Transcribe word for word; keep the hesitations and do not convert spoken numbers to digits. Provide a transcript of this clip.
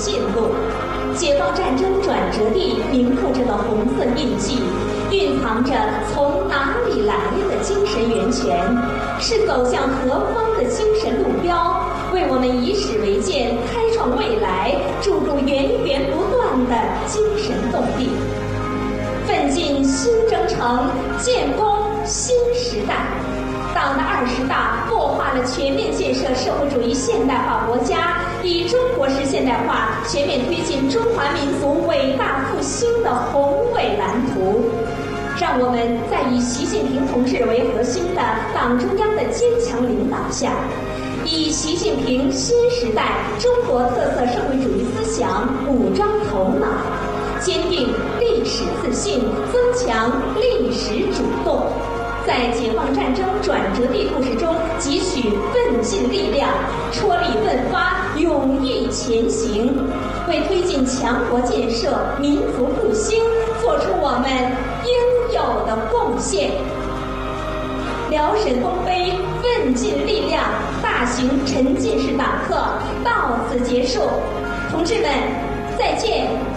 线路。解放战争转折地铭刻着的红色印记，蕴藏着从哪里来的精神源泉，是走向何方的精神路标，为我们以史为鉴，开创未来，注入源源不断的精神动力。奋进新征程，建功新时代。党的二十大擘画了全面建设社会主义现代化国家，以中国式现代化全面推进中华民族伟大复兴的宏伟蓝图。让我们在以习近平同志为核心的党中央的坚强领导下，以习近平新时代中国特色社会主义思想武装头脑，坚定历史自信，增强历史主动，在解放战争转折地故事中汲取奋进力量，踔厉奋发，勇毅前行，为推进强国建设、民族复兴做出我们应有的贡献。辽沈东北奋进力量大型沉浸式党课到此结束，同志们，再见。